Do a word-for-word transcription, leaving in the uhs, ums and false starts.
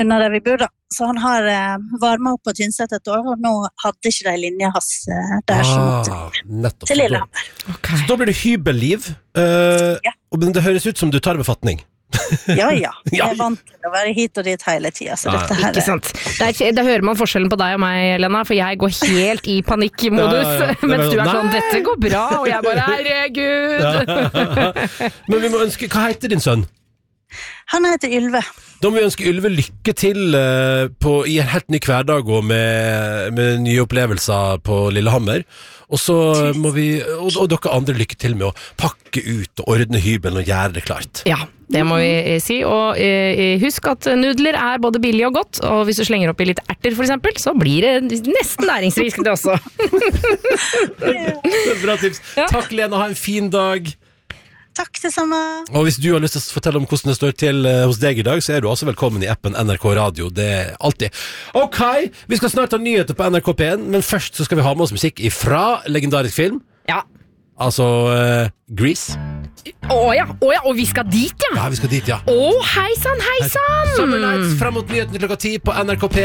under der vi bor da. Så han har eh, varmet opp på Tynset et år, og nå hadde ikke de linja hans eh, der som Ah, nettopp. til Lillehammer. Okay. Så da blir det hybelliv, eh, Ja. og men det høres ut som du tar befatning. Ja, ja. Ja. Jeg er vant til å være hit og dit hele tiden, så Ja, dette her Ikke sant? Der, der hører man forskjellen på deg og meg, Lena, for jeg går helt i panikkmodus, Ja, ja, ja. Det er mens du er sånn, sånn, nei! dette går bra, og jeg bare, herregud! Men vi må ønske, hva heter din sønn? Han heter Ylve. Da må vi ønske Ylve lykke til eh, på, i en helt ny hverdag og med, med nye opplevelser på Lillehammer. Og så må vi, og, og dere andre lykke til med å pakke ut og ordne hybelen og gjøre det klart. Ja, det må vi eh, si, og eh, husk at nudler er både billig og godt, og hvis du slenger opp i litt erter for eksempel, så blir det nesten næringsrikt det også. Det er bra tips. Ja. Takk, Lena, ha en fin dag. Takk det samme. Og hvis du har lyst til å fortelle om hvordan det står til eh, hos deg i dag, så er du også velkommen i appen N R K Radio. Det er alltid. Ok, vi skal snart ha nyheter på N R K P en, men først så skal vi ha med oss musikk ifra legendarisk film. Ja. Altså uh, Grease. Å ja, å ja, og vi skal dit, ja. Ja, vi skal dit, ja. Å, heisan, heisan. Summer Nights frem mot nyheten klokka ti på N R K P.